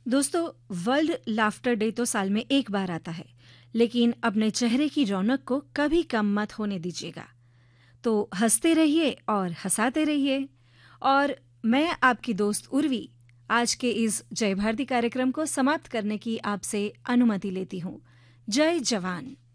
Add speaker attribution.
Speaker 1: दोस्तों, world laughter day तो साल में एक बार आता है, लेकिन अपने चेहरे की रौनक को कभी कम मत होने दीजिएगा। तो हंसते रहिए और हंसाते रहिए। और मैं आपकी दोस्त उर्वी आज के इस जय भारती कार्यक्रम को समाप्त करने की आपसे अनुमति लेती हूँ। जय जवान।